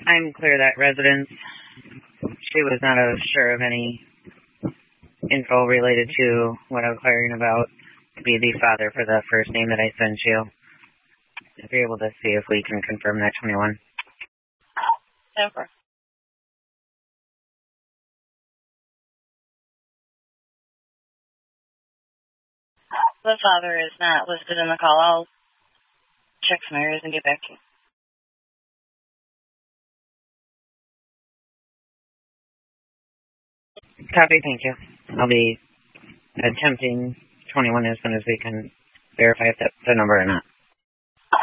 I'm clear that residence, she was not sure of any info related to what I was inquiring about to be the father for the first name that I sent you. If you're able to see if we can confirm that 21. Over. The father is not listed in the call. I'll check some areas and get back to you. Copy, thank you. I'll be attempting 21 as soon as we can verify if that's the number or not.